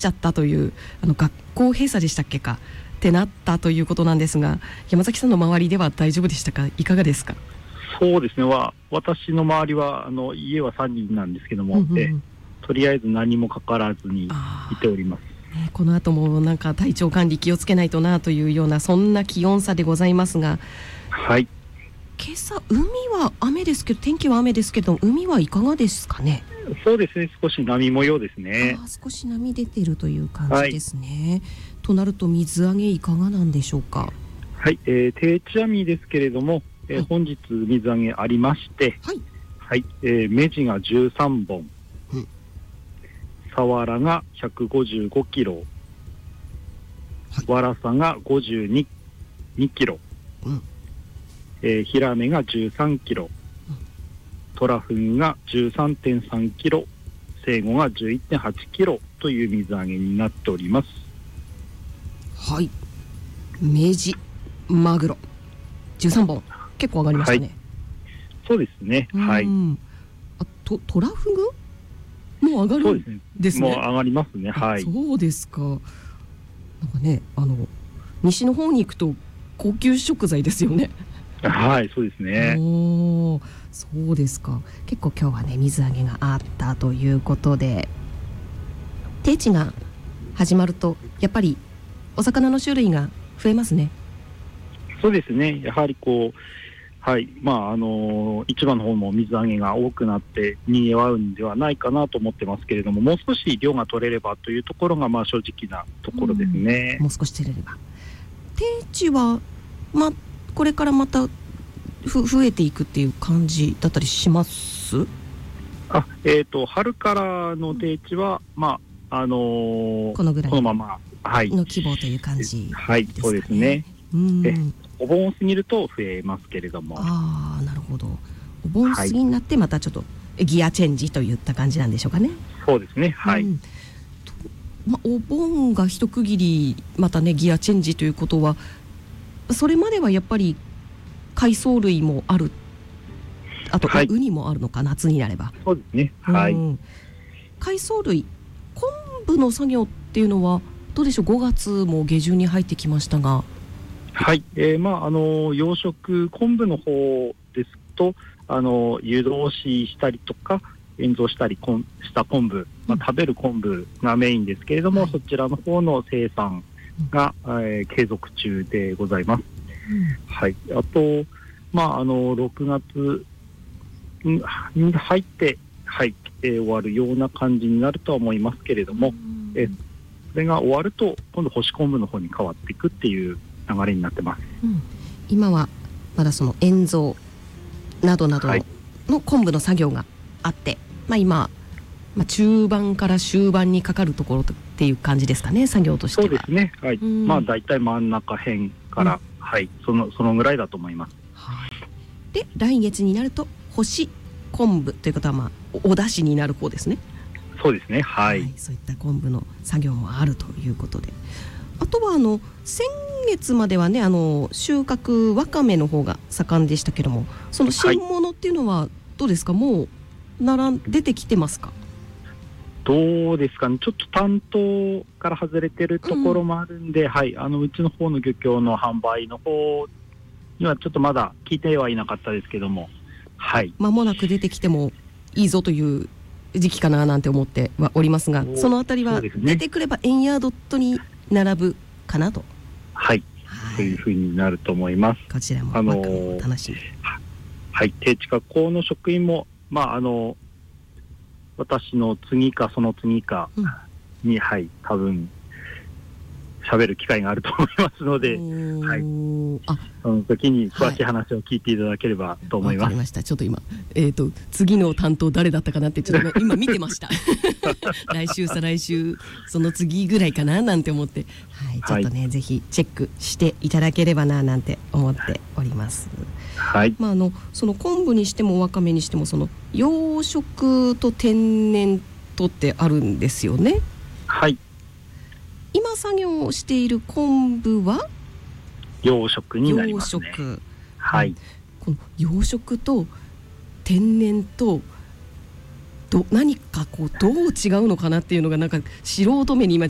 ちゃったという学校閉鎖でしたっけかってなったということなんですが、山崎さんの周りでは大丈夫でしたか？いかがですか？ そうですね、私の周りは家は3人なんですけども、とりあえず何もかからずにいております。 この後もなんか体調管理気をつけないとなというようなそんな気温差でございますが、 はい、 今朝海は雨ですけど、天気は雨ですけど、海はいかがですかね？ そうですね、少し波模様ですね。 少し波出ているという感じですね、となると水揚げいかがなんでしょうか？ はい、定置網ですけれども、本日水揚げありまして、メジが13本、サワラが155キロ、ワラサが52キロ、ヒラメが13キロ、トラフグが 13.3 キロ、セイゴが 11.8 キロという水揚げになっております。 はい、メジ、マグロ13本、結構上がりましたね。 そうですね。 トラフグもう上がるんですね。 もう上がりますね。 そうですか。なんかね、西の方に行くと高級食材ですよね。 そうですね。 そうですか。結構今日はね、水揚げがあったということで、定置が始まるとやっぱりお魚の種類が増えますね。 そうですね。やはり市場の方も水揚げが多くなって賑わうんではないかなと思ってますけれども、もう少し量が取れればというところが正直なところですね。 もう少し取れれば。定置はこれからまた増えていくっていう感じだったりします？ 春からの定置はこのぐらいこのままの規模という感じですかね。 そうですね。お盆を過ぎると増えますけれども。 なるほど。お盆過ぎになってまたちょっとギアチェンジといった感じなんでしょうかね。 そうですね。 お盆が一区切りまたねギアチェンジということは、それまではやっぱり海藻類もある、あと、ウニもあるのか、夏になれば。 そうですね。 海藻類、昆布の作業っていうのはどうでしょう？5月も下旬に入ってきましたが。 養殖昆布の方ですと湯通ししたりとか塩蔵したりした昆布、食べる昆布がメインですけれども、そちらの方の生産が、継続中でございます。あと6月に入って終わるような感じになるとは思いますけれども、それが終わると今度干し昆布の方に変わっていくっていう流れになってます。 今はまだその塩蔵などなどの昆布の作業があって、今、中盤から終盤にかかるところっていう感じですかね、作業としては。 そうですね。だいたい真ん中辺から、そのぐらいだと思います。 で来月になると干し昆布ということは、お出汁になる方ですね。 そうですね。 そういった昆布の作業もあるということで、あとは先月まではね収穫わかめの方が盛んでしたけども、その新物っていうのはどうですか？もう出てきてますか？ どうですかね。ちょっと担当から外れてるところもあるんで、うちの方の漁協の販売の方にはちょっとまだ聞いてはいなかったですけども、 間もなく出てきてもいいぞという時期かななんて思ってはおりますが、そのあたりは出てくればエンヤードットに並ぶかなと。 そういうふうになると思います。 こちらも楽しみ。 定置加工の職員も私の次かその次かに、多分喋る機会があると思いますので、その時に詳しい話を聞いていただければと思います。 わかりました。ちょっと今、次の担当誰だったかなってちょっと今見てました来週再来週その次ぐらいかななんて思って、ちょっとね、ぜひチェックしていただければななんて思っております。その昆布にしてもわかめにしても、その養殖と天然とってあるんですよね。今作業をしている昆布は養殖になりますね。 この養殖と天然と何かどう違うのかなっていうのがなんか素人目に今